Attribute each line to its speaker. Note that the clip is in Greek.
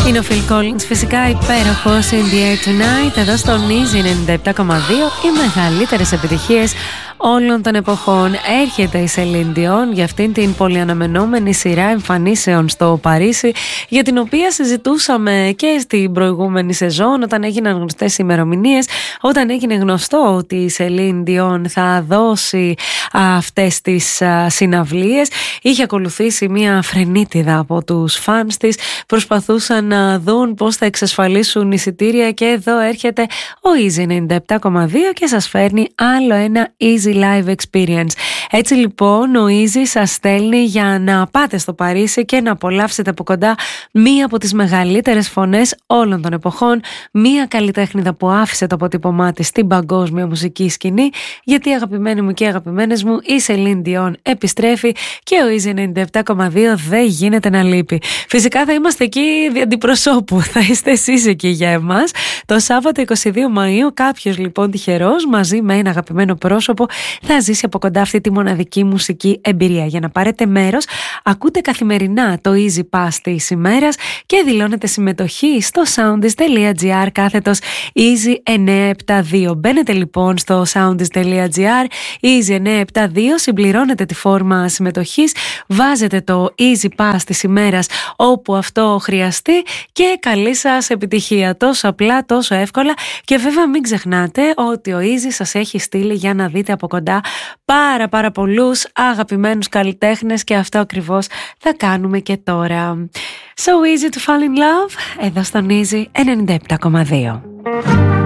Speaker 1: Είναι ο Phil Collins, φυσικά υπέροχος In the Air Tonight, εδώ στο Easy 97,2, οι μεγαλύτερες επιτυχίες όλων των εποχών. Έρχεται η Celine Dion για αυτήν την πολυαναμενόμενη σειρά εμφανίσεων στο Παρίσι, για την οποία συζητούσαμε και στην προηγούμενη σεζόν, όταν έγιναν γνωστές ημερομηνίες, όταν έγινε γνωστό ότι η Celine Dion θα δώσει αυτές τις συναυλίες. Είχε ακολουθήσει μια φρενίτιδα από τους φανς της, προσπαθούσαν να δουν πώς θα εξασφαλίσουν εισιτήρια, και εδώ έρχεται ο Easy 97,2 και σας φέρνει άλλο ένα Easy Live Experience. Έτσι λοιπόν ο Easy σας στέλνει για να πάτε στο Παρίσι και να απολαύσετε από κοντά μία από τις μεγαλύτερες φωνές όλων των εποχών, μία καλλιτέχνηδα που άφησε το αποτύπωμά της στην παγκόσμια μουσική σκηνή, γιατί αγαπημένοι μου και αγαπημένες μου, η Celine Dion επιστρέφει και ο Easy 97,2 δεν γίνεται να λείπει. Φυσικά θα είμαστε εκεί αντιπροσώπου, θα είστε εσείς εκεί για εμάς. Το Σάββατο 22 Μαΐου κάποιος λοιπόν τυχερός μαζί με ένα αγαπημένο πρόσωπο θα ζήσει από κοντά αυτή τη μοναδική μουσική εμπειρία. Για να πάρετε μέρος, ακούτε καθημερινά το Easy Pass της ημέρας και δηλώνετε συμμετοχή στο soundis.gr/Easy 972. Μπαίνετε λοιπόν στο soundis.gr Easy 972, συμπληρώνετε τη φόρμα συμμετοχής, βάζετε το Easy Pass της ημέρας όπου αυτό χρειαστεί και καλή σας επιτυχία. Τόσο απλά, τόσο εύκολα, και βέβαια μην ξεχνάτε ότι ο Easy σας έχει στείλει για να δείτε από κοντά πάρα πολλούς αγαπημένους καλλιτέχνες, και αυτό ακριβώς θα κάνουμε και τώρα. So easy to fall in love, εδώ στον Easy 97,2.